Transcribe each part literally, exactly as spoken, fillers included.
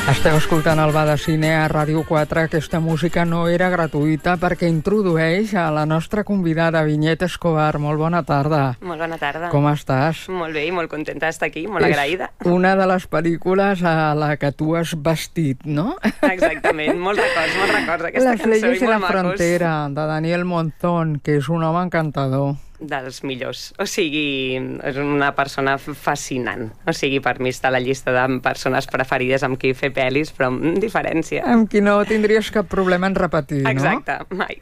Esteu escoltant el Ba de Cine a Ràdio quatre. Aquesta música no era gratuïta perquè introdueix a la nostra convidada Vinyet Escobar. Molt bona tarda. Molt bona tarda. Com estàs? Molt bé i molt contenta d'estar aquí, molt agraïda. És una de les pel·lícules a la que tu has vestit, no? Exactament, molts records, molts records d'aquesta Las cançó leyes i de la molt macos. frontera, de Daniel Monzón, que és un home encantador. Dels millors. O sigui, és una persona fascinant. O sigui, per mi està a la llista de persones preferides amb qui fer pel·lis, però amb diferència. Amb qui no tindries cap problema en repetir, no? Exacte, mai.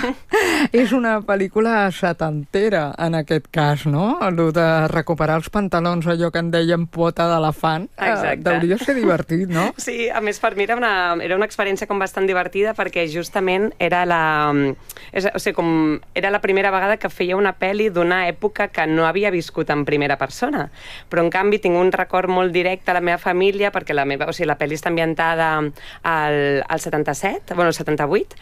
És una pel·lícula setantera, en aquest cas, no? Allò de recuperar els pantalons, allò que en dèiem pota d'elefant. Exacte. Deuria ser divertit, no? Sí, a més, per mi era una, era una experiència com bastant divertida perquè justament era la... És, o sigui, com era la primera vegada que feia una pel·li d'una època que no havia viscut en primera persona. Però, en canvi, tinc un record molt directe a la meva família perquè la, meva, o sigui, la pel·li està ambientada al, al setanta-set, bueno, al setanta-vuit,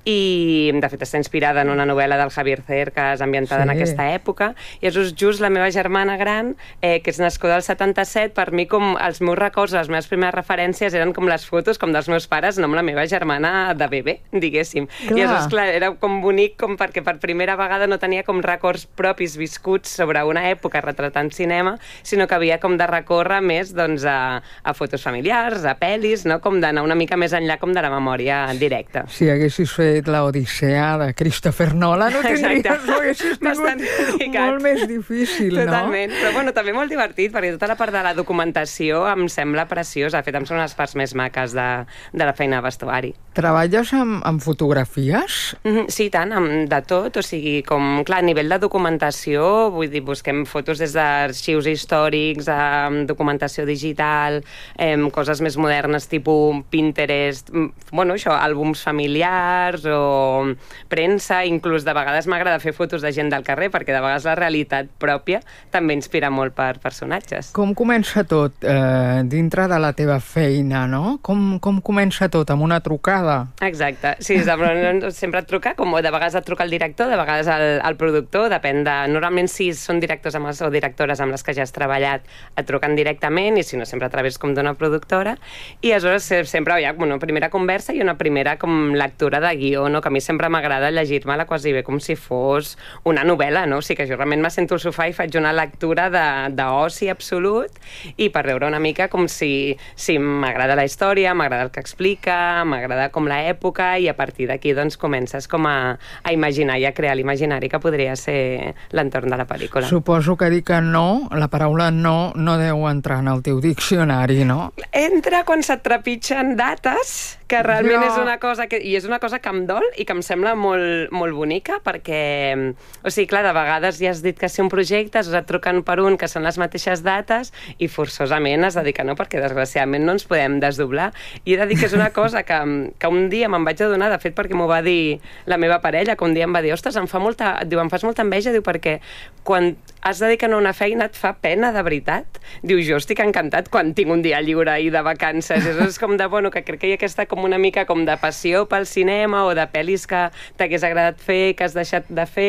i, de fet, està inspirada en una novel·la del Javier Cercas ambientada sí. en aquesta època, i és just la meva germana gran, eh, que és nascuda al setanta-set, per mi, com els meus records, les meves primeres referències eren com les fotos com dels meus pares, no amb la meva germana de bebè, diguéssim. Clar. I és clar, era com bonic com perquè per primera vegada no tenia com records propis viscuts sobre una època retratant cinema, sinó que havia com de recórrer més doncs, a, a fotos familiars, a pel·lis, no? Com d'anar una mica més enllà com de la memòria directa. Si haguessis fet l'Odissea de Christopher Nolan, no tindries, ho haguessis tingut molt més difícil, Totalment. no? Totalment, però bueno, també molt divertit, perquè tota la part de la documentació em sembla preciosa. De fet, em són les parts més maques de, de la feina de vestuari. Treballes amb, amb fotografies? Mm-hmm, sí, tant, amb, de tot, o sigui, com, clar, a nivell de documentació, vull dir, busquem fotos des d'arxius històrics, a documentació digital, eh, coses més modernes, tipus Pinterest, bueno, això, àlbums familiars o premsa, inclús de vegades m'agrada fer fotos de gent del carrer, perquè de vegades la realitat pròpia també inspira molt per personatges. Com comença tot eh, dintre de la teva feina, no? Com, com comença tot? Amb una trucada? Exacte, sí, sempre et truca, com de vegades et truca el director, de vegades el, el productor, depèn de... Normalment si són directors amb les, o directores amb les que ja has treballat, et truquen directament, i si no, sempre a través com d'una productora, i aleshores sempre hi ha una primera conversa i una primera com lectura de guió, no? Que a mi sempre m'agrada llegir-me-la quasi bé com si fos una novel·la, no? O sigui que jo realment m'assento al sofà i faig una lectura d'oci absolut, i per veure una mica com si, si m'agrada la història, m'agrada el que explica, m'agrada com l'època, i a partir d'aquí doncs comences com a, a imaginar i a crear l'imaginari que podria ser l'entorn de la pel·lícula. Suposo que dir que no, la paraula no, no deu entrar en el teu diccionari, no? Entra quan se't trepitgen dates, que realment no. és una cosa que, i és una cosa que em dol i que em sembla molt, molt bonica, perquè, o sigui, clar, de vegades ja has dit que sí un projecte, es et truquen per un que són les mateixes dates i forçosament has de dir que no, perquè desgraciadament no ens podem desdoblar. I he de dir que és una cosa que, que un dia me'n vaig adonar, de fet, perquè m'ho va dir la meva parella, que un dia em va dir, ostres, em fa molta, diu, em fas molta enveja, diu, perquè quan has de dir que no a una feina et fa pena, de veritat. Diu, jo estic encantat quan tinc un dia lliure i de vacances. És, és com de, bueno, que crec que hi ha aquesta com una mica com de passió pel cinema o de pel·lis que t'hagués agradat fer, que has deixat de fer,